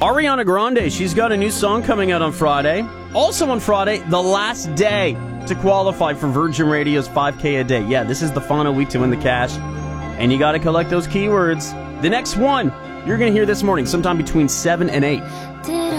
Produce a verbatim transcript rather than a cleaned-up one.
Ariana Grande, she's got a new song coming out on Friday. Also on Friday, the last day to qualify for Virgin Radio's five K a day. Yeah, this is the final week to win the cash. And you got to collect those keywords. The next one, you're going to hear this morning, sometime between seven and eight.